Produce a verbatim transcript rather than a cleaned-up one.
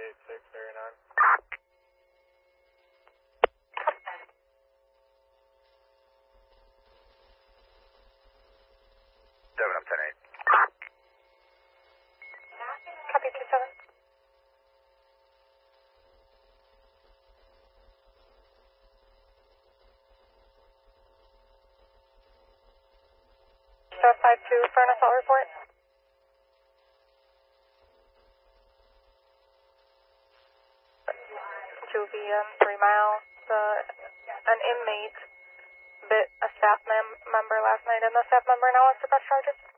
eight six area nine. seven up ten eight. Copy two seven. Star five two for an assault report. two V M, three mile. The, an inmate bit a staff mem member last night, and the staff member now wants to press charges.